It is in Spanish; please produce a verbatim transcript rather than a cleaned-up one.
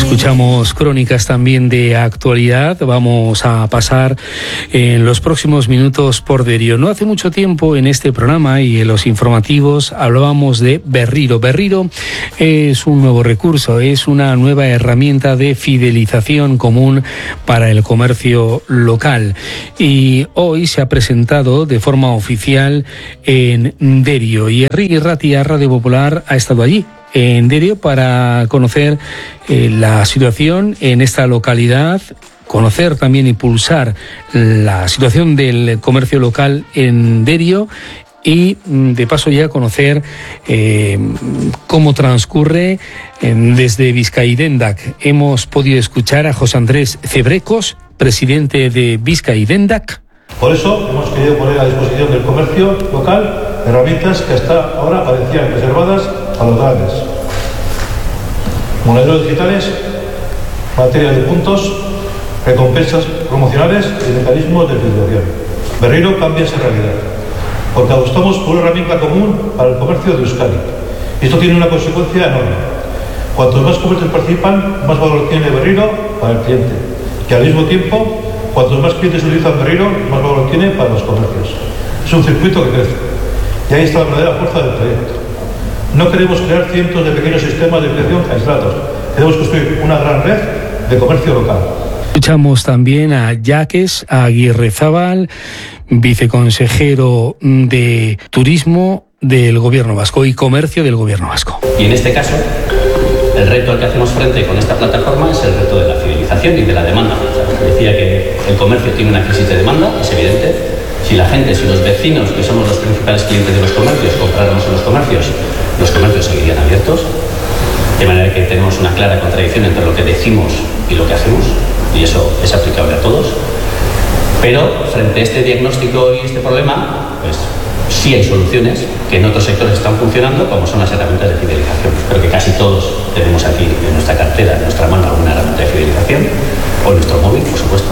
Escuchamos crónicas también de actualidad. Vamos a pasar en los próximos minutos por Derio. No hace mucho tiempo en este programa y en los informativos hablábamos de Berriro. Berriro es un nuevo recurso, es una nueva herramienta de fidelización común para el comercio local. Y hoy se ha presentado de forma oficial en Derio. Y Enrique Ratia, Radio Popular, ha estado allí en Derio para conocer eh, la situación en esta localidad, conocer también y pulsar la situación del comercio local en Derio y de paso ya conocer eh, cómo transcurre eh, desde Bizkaidendak. Hemos podido escuchar a José Andrés Cebrecos, presidente de Bizkaidendak. Por eso hemos querido poner a disposición del comercio local herramientas que hasta ahora parecían reservadas a los grandes. Monederos digitales, materia de puntos, recompensas promocionales y mecanismos de fidelización. Berriro cambia esa realidad, porque apostamos por una herramienta común para el comercio de Euskadi. Y esto tiene una consecuencia enorme. Cuantos más comercios participan, más valor tiene Berriro para el cliente. Y al mismo tiempo, cuantos más clientes utilizan Berriro, más valor tiene para los comercios. Es un circuito que crece. Y ahí está la verdadera fuerza del proyecto. No queremos crear cientos de pequeños sistemas de creación aislados. Queremos construir una gran red de comercio local. Escuchamos también a Yaques Aguirrezábal, viceconsejero de Turismo del Gobierno Vasco y Comercio del Gobierno Vasco. Y en este caso, el reto al que hacemos frente con esta plataforma es el reto de la fidelización y de la demanda. Decía que el comercio tiene una crisis de demanda, es evidente. Si la gente, si los vecinos, que somos los principales clientes de los comercios, compráramos en los comercios, los comercios seguirían abiertos. De manera que tenemos una clara contradicción entre lo que decimos y lo que hacemos, y eso es aplicable a todos. Pero frente a este diagnóstico y este problema, pues sí hay soluciones que en otros sectores están funcionando, como son las herramientas de fidelización. Creo que casi todos tenemos aquí en nuestra cartera, en nuestra mano, alguna herramienta de fidelización, o en nuestro móvil, por supuesto.